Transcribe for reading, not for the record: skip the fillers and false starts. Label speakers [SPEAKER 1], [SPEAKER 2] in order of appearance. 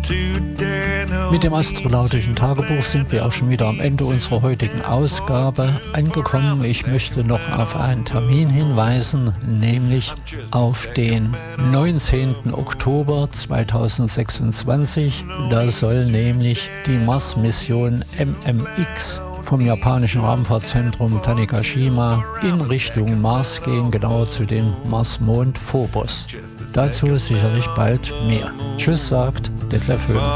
[SPEAKER 1] Mit dem astronautischen Tagebuch sind wir auch schon wieder am Ende unserer heutigen Ausgabe angekommen. Ich möchte noch auf einen Termin hinweisen, nämlich auf den 19. Oktober 2026. Da soll nämlich die Mars-Mission MMX vom japanischen Raumfahrtzentrum Tanegashima in Richtung Mars gehen, genauer zu dem Mars-Mond Phobos. Dazu sicherlich bald mehr. Tschüss, sagt Detlef Höhn.